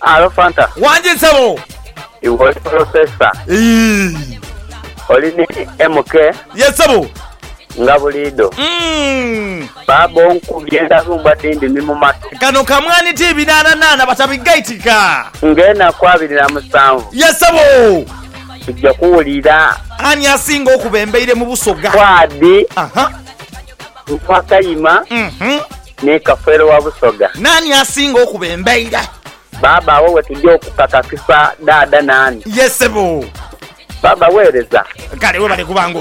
Alo Fanta. Wanje nsabo. Iwe processor. Olini MK. Yes sabo. Ngabulido. Babo nkugenda rumba dindi ni mumatu. Kano kamwani TV nana batabigaitika. Ngena kwabirira musanvu. Yes sabo. Tujja kuwulira ani asinga okubembeire mu busoga. Kwadi. Aha. Kwakayima. Ne kafero wa busoga. Nani asinga okubembeira? Baba wowe tujja okukakakisa dada nani. Yes sabo. Baba wereza. Kale we bali kubangu.